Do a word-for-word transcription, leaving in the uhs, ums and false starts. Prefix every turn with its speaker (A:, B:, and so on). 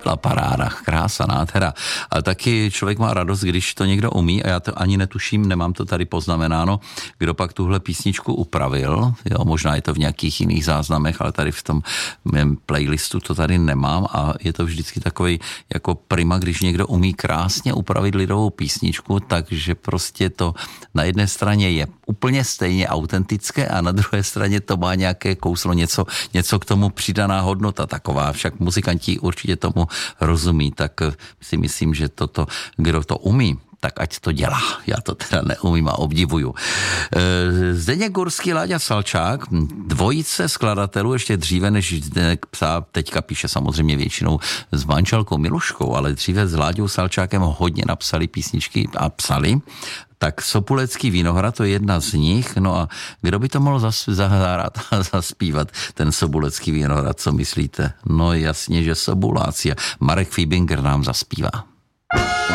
A: byla paráda, krása, nádhera. Ale taky člověk má radost, když to někdo umí a já to ani netuším, nemám to tady poznamenáno, kdo pak tuhle písničku upravil. Jo, možná je to v nějakých jiných záznamech, ale tady v tom mém playlistu to tady nemám a je to vždycky takový jako prima, když někdo umí krásně upravit lidovou písničku, takže prostě to na jedné straně je úplně stejně autentické a na druhé straně to má nějaké kouslo, něco, něco k tomu přidaná hodnota taková, však muzikanti určitě tomu rozumí, tak si myslím, že toto, kdo to umí, tak ať to dělá. Já to teda neumím a obdivuju. Zdeněk Gurský, Láďa Salčák, dvojice skladatelů, ještě dříve, než Zdeněk psá, teďka píše samozřejmě většinou s manželkou Miluškou, ale dříve s Láďou Salčákem hodně napsali písničky a psali. Tak Sopulecký Vinohrad, to je jedna z nich. No a kdo by to mohl zas, zahrát a zaspívat, ten Sopulecký Vinohrad, co myslíte? No jasně, že Sobuláci. Marek Fíbinger nám zaspívá.